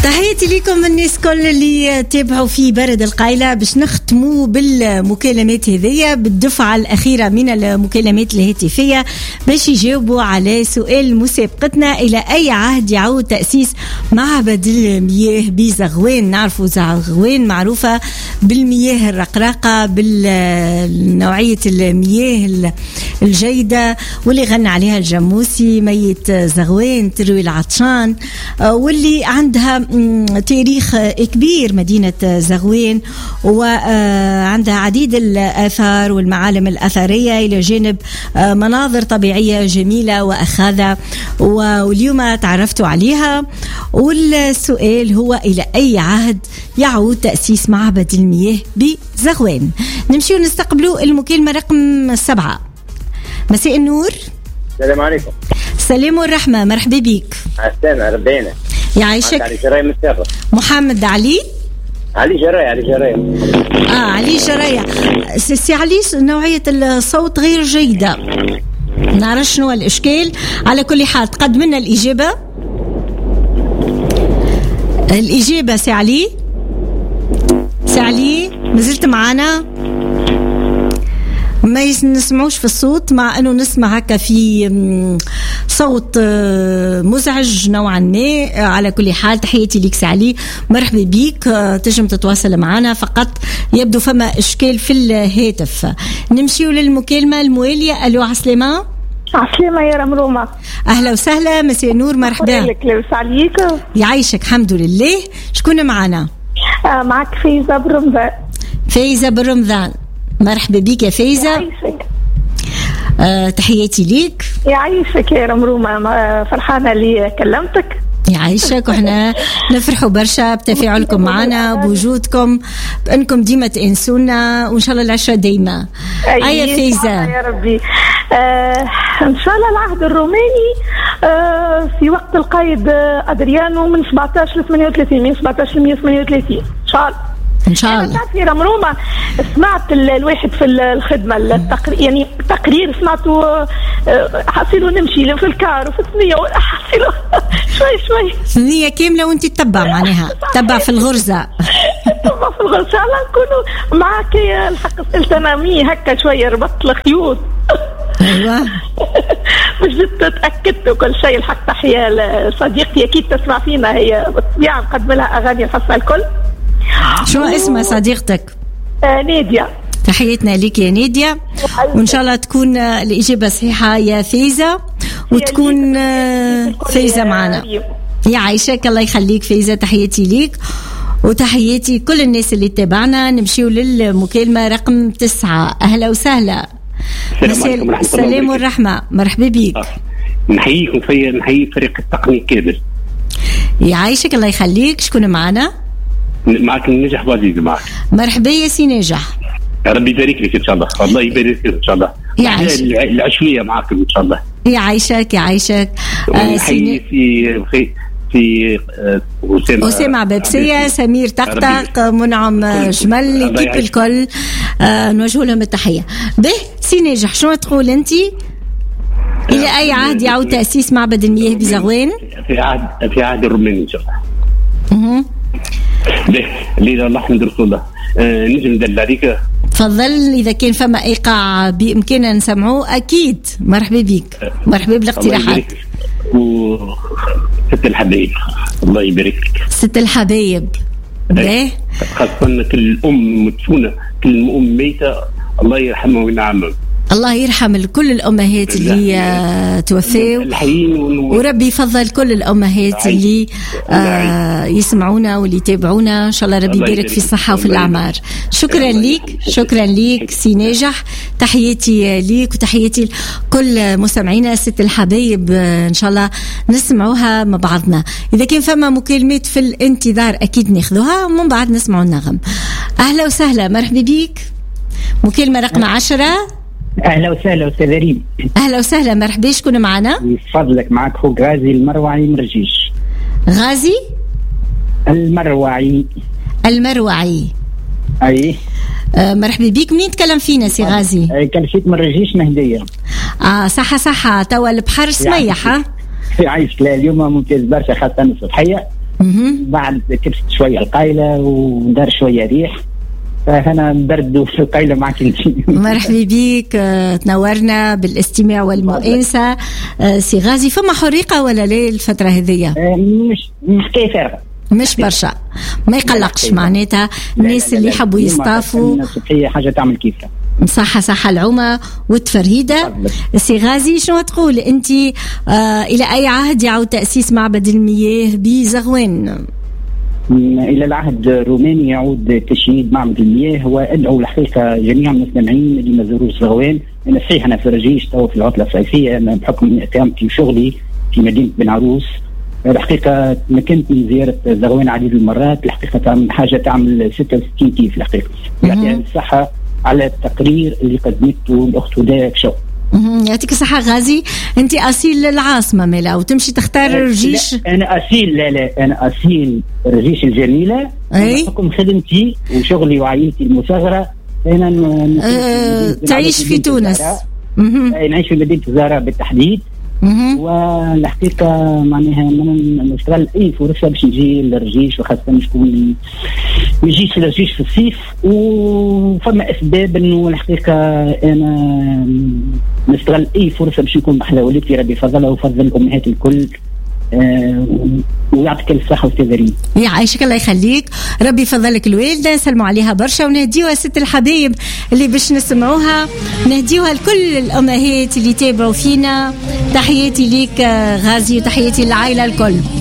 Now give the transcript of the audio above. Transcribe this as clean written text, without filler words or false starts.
تحياتي لكم الناس كل اللي تابعوا في برد القايلة. باش نختموا بالمكالمات هذية بالدفعة الأخيرة من المكالمات الهاتفية باش يجاوبوا على سؤال مسابقتنا: إلى أي عهد يعود تأسيس معبد المياه بزغوان؟ نعرفوا زغوان معروفة بالمياه الرقراقة، بالنوعية المياه الجيدة واللي غنى عليها الجاموسي ميت زغوان تروي العطشان، واللي عندها تاريخ كبير مدينة زغوين، وعندها عديد الآثار والمعالم الأثرية إلى جانب مناظر طبيعية جميلة وأخاذة، واليوم تعرفتوا عليها. والسؤال هو: إلى أي عهد يعود تأسيس معبد المياه بزغوان؟ نمشي ونستقبلوا المكالمة رقم 7. مساء النور. السلام عليكم. السلام والرحمة، مرحبا بك. السلام ربينا يعيشك. علي جراية مستر محمد علي جراية علي جراية. سي علي، نوعية الصوت غير جيدة، نعرف شنو الإشكال. على كل حال تقدم لنا الإجابة سي علي. مازلت معنا؟ ما نسمعوش في الصوت، مع أنه نسمع هكا في صوت مزعج نوعا ما. على كل حال تحياتي لك سعلي، مرحبا بيك. تجم تتواصل معنا، فقط يبدو فما إشكال في الهاتف. نمشيو للمكالمة الموالية. ألو، عسلامة. عسلامة يا رمرومة. أهلا وسهلا، مساء النور، مرحبا. لك لاباس عليك؟ يعيشك، الحمد لله. شكون معنا؟ معك فايزة برمضان. فايزة برمضان، مرحبا بك يا فايزة. يعيشك. تحياتي ليك. يعيشك يا رمرومة، فرحانة اللي كلمتك. يعيشك، وإحنا نفرحوا برشا بتفاعلكم معنا، بوجودكم، بأنكم ديما تأنسونا، وإن شاء الله العشرة دايما. أي فايزة يا ربي. إن شاء الله العهد الروماني في وقت القائد أدريانو من 17 ل 38، من 17 ل 138 إن شاء الله. إن شاء الله. تعرفي رمرومة، سمعت الواحد في الخدمة يعني تقرير سمعته، حصيله نمشي في الكار وفي الثنية حصيله شوي ثنية كاملة وانت تتبع معناها تتبع في الغرزة. تتبع في الغرزة. لا نكونوا معك الحق التنامي هكا شوية، ربطت الخيوط. أيوة. مش تتأكدت وكل شيء. الحق تحية لصديقتي، أكيد تسمع فينا، هي بالطبيعة نقدم لها أغاني الحصة الكل. شو اسمها صديقتك؟ نادية. تحياتنا لك يا نادية، وإن شاء الله تكون الإجابة صحيحة يا فايزة، وتكون فايزة معنا. يعيشك، الله يخليك فايزة. تحياتي لك وتحياتي كل الناس اللي تابعنا. نمشيو للمكالمة رقم 9. أهلا وسهلا. السلام والرحمة، مرحبا بك. نحييكم، نحيي فريق التقني كامل. يعيشك، الله يخليك. شكون معنا؟ معك النجح بازيز. معك مرحبا يا سي نجح. ربي يبارك لك ان شاء الله. الله يبارك لك ان شاء الله. يعيشك. العشوية معكم ان شاء الله. يعيشك. نحيي في أسامة بابسية، سمير طقطق، منعم جمل، كيف الكل نوجه لهم التحية. به سي نجح، شنو تقول انت؟ إلى أي عهد يعود تأسيس معبد المياه بزغوان؟ في عهد الروماني إن شاء الله. ليلة الله الحمد لله. نجم ندل عليك. تفضل، إذا كان فما إيقاع بإمكاننا نسمعوه أكيد. مرحبا بك، مرحبا بالاقتراحات. ست الحبايب، الله يبارك لك. ست الحبايب، خاصة كل أم مدفونة، كل أم ميتة، الله يرحمها وينعمها. الله يرحم كل الأمهات اللي توفوا، وربي يفضل كل الأمهات اللي يسمعونا واللي يتابعونا. إن شاء الله ربي يبارك في الصحة وفي الأعمار. شكرا ليك سي ناجح. تحياتي ليك وتحياتي لكل مستمعينا. ست الحبايب إن شاء الله نسمعوها مع بعضنا. إذا كان فما مكالمات في الانتظار أكيد ناخذوها ومن بعد نسمعوا النغم. أهلا وسهلا، مرحبا بيك. مكالمة رقم 10. أهلا وسهلا أستاذ ريم. أهلا وسهلا، مرحبا. شكون معنا؟ من فضلك معك خوك غازي المروعي من رجيش. غازي المروعي. أي. مرحبا بك. منين تكلم فينا سي غازي؟ كلفيت من رجيش مهدية. صحة توا البحر سميح. ها يعيش. لا اليوم ممتاز برشا، خاصة الصبحية بعد كبست شويه القايله ودار شويه ريح، فهنا برد في القايله معك انت. مرحبا بيك، تنورنا بالاستماع والمؤانسه. سي غازي، فما حريقه ولا لا الفتره هذه؟ مش حكايه فارغه، مش برشا، ما يقلقش معناتها الناس اللي يحبوا يصطافوا. الصبحيه حاجه تعمل كيفها. صحة العمى والتفرهيدة. سي غازي، شنو تقول انت؟ الى اي عهد يعود تأسيس معبد المياه بزغوان؟ الى العهد الروماني يعود تشييد معبد المياه، وادعو الحقيقه جميع المستمعين اللي ما زاروش زغوان. انا صحيح انا في رجيش تو في العطله الصيفيه، انا بحكم اقامتي وشغلي في مدينه بن عروس، الحقيقه تمكنت من زياره زغوان عديد المرات. الحقيقه حاجه تعمل 66 كيف الحقيقه، يعطيها الصحه على التقرير اللي قدمته الاخت هدايا شو. يعطيك الصحة غازي. انت اصيل العاصمة مالا وتمشي تختار رجيش؟ انا اصيل، لا انا اصيل رجيش الجميلة. بحكم خدمتي وشغلي وعائلتي المصغرة انا تعيش في تونس. نعيش في مدينة الزهراء بالتحديد. والحقيقة معناها نستغل أي فرصة باش نجي للرجيش، وخاصة نكون نجيش للرجيش في الصيف. وفما أسباب إنه الحقيقة أنا نستغل أي فرصة باش نكون محلى ولدتي، ربي فضلها وفضل الأمهات الكل. ويعطيك الصحة والتذرين. يعيشك الله يخليك، ربي يفضلك الوالدة، نسلموا عليها برشا ونهديوها ست الحبايب اللي باش نسمعوها، نهديوها لكل الأمهات اللي تابعوا فينا. تحياتي ليك غازي وتحياتي للعائلة الكل.